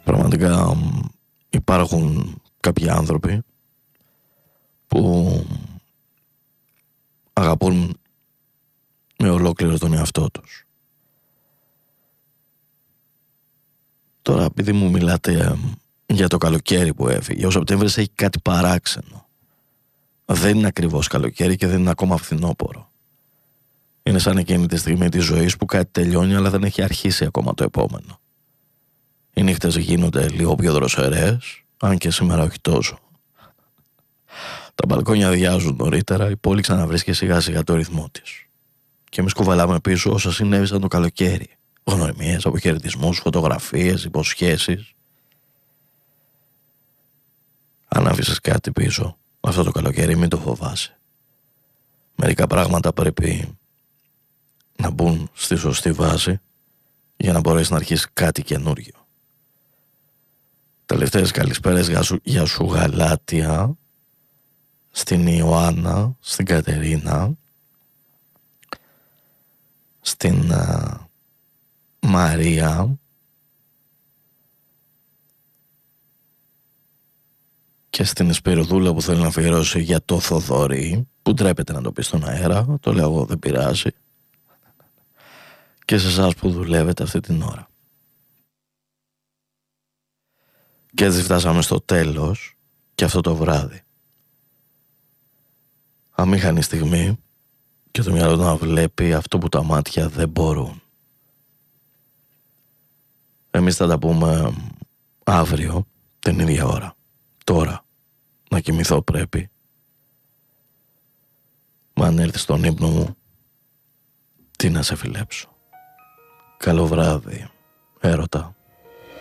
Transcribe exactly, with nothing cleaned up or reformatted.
Πραγματικά υπάρχουν κάποιοι άνθρωποι που αγαπούν με ολόκληρο τον εαυτό τους. Τώρα, επειδή μου μιλάτε για το καλοκαίρι που έφυγε, ο Σεπτέμβρης έχει κάτι παράξενο. Δεν είναι ακριβώς καλοκαίρι και δεν είναι ακόμα φθινόπωρο. Είναι σαν εκείνη τη στιγμή της ζωής που κάτι τελειώνει αλλά δεν έχει αρχίσει ακόμα το επόμενο. Οι νύχτες γίνονται λίγο πιο δροσερές, αν και σήμερα όχι τόσο. Τα μπαλκόνια αδειάζουν νωρίτερα, η πόλη ξαναβρίσκει σιγά σιγά το ρυθμό της. Και εμείς κουβαλάμε πίσω όσα συνέβησαν το καλοκαίρι. Γνωριμίες, αποχαιρετισμούς, φωτογραφίες, υποσχέσεις. Αν άφησες κάτι πίσω αυτό το καλοκαίρι, μην το φοβάσαι. Μερικά πράγματα πρέπει να μπουν στη σωστή βάση για να μπορέσει να αρχίσει κάτι καινούριο. Τελευταίες καλησπέρες για σου, για σου Γαλάτια, στην Ιωάννα, στην Κατερίνα, στην α, Μαρία και στην Εσπυροδούλα που θέλει να αφιερώσει για το Θοδωρή, που ντρέπεται να το πει στον αέρα, το λέω εγώ, δεν πειράζει, και σε εσάς που δουλεύετε αυτή την ώρα. Και έτσι φτάσαμε στο τέλος και αυτό το βράδυ. Αμήχανη στιγμή και το μυαλό να βλέπει αυτό που τα μάτια δεν μπορούν. Εμείς θα τα πούμε αύριο την ίδια ώρα. Τώρα να κοιμηθώ πρέπει. Μα αν έρθει στον ύπνο μου, τι να σε φιλέψω. Καλό βράδυ, έρωτα.